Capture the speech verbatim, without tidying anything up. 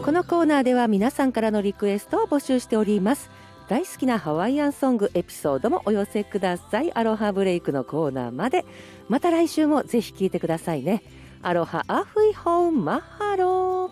このコーナーでは皆さんからのリクエストを募集しております。大好きなハワイアンソングエピソードもお寄せください。アロハブレイクのコーナーまで。また来週もぜひ聞いてくださいね。アロハアフイホンマハロー。